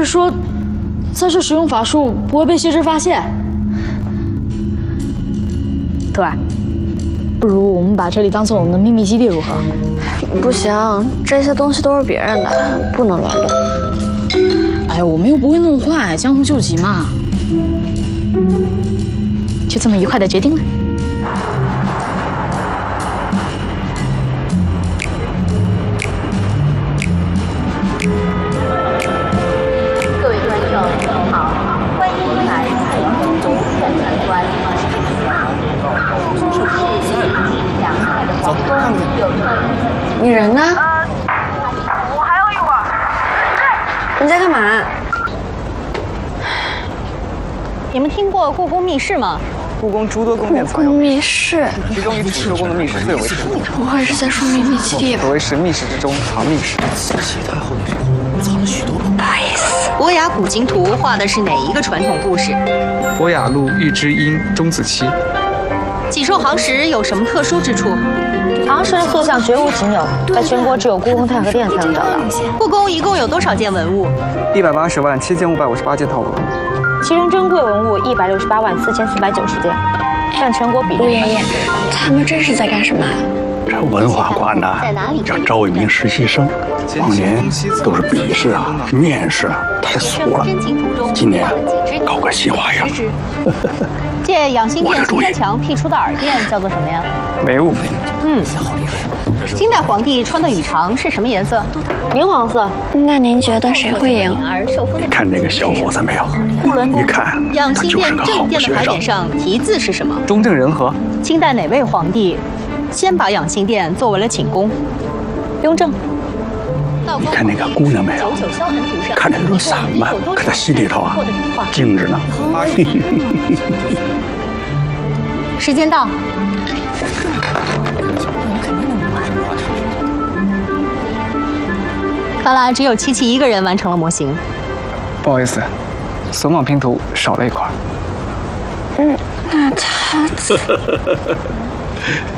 说，在这使用法术不会被谢之发现。对，不如我们把这里当做我们的秘密基地，如何？ 不行，这些东西都是别人的，不能乱动。 哎呀，我们又不会弄坏，江湖救急嘛。就这么愉快的决定了。 各位观众，您好，欢迎来海洋中展览馆。这是两海的皇宫，有你人呢？ 我还要一会儿。 你在干嘛？ 你们听过故宫密室吗？ 故宫诸多宫殿藏有密室， 其中以储秀宫的密室最为神秘。 不会是在说秘密基地吧？ 所谓神秘室之中藏秘史。 谢太后的身后藏了许多。 不好意思， 博雅古今图画的是哪一个传统故事？ 博雅录玉之阴钟子期。 济州行石有什么特殊之处？ 行石塑像绝无仅有，在全国只有故宫太和殿才能找到。 故宫一共有多少件文物 1807558件套文物。 其中珍贵文物1684490件，占全国比例。 爷爷，他们这是在干什么？ 这文化馆呢，要招一名实习生，往年都是笔试啊、面试啊，太俗了。今年搞个新花样。 借养心殿秦三强辟出的耳垫叫做什么呀？ 唯物。 清代皇帝穿的羽裳是什么颜色？ 明黄色。 那您觉得谁会赢？ 你看这个小伙子没有？一看养心他就是个殿正殿的好学生牌匾。上题字是什么？ 中正人和。 清代哪位皇帝先把养心殿作为了寝宫？雍正。 你看那个姑娘没有？看着有点散漫，可她心里头啊静着呢。 时间到。看来只有七七一个人完成了模型。 不好意思，损网拼图少了一块。 那他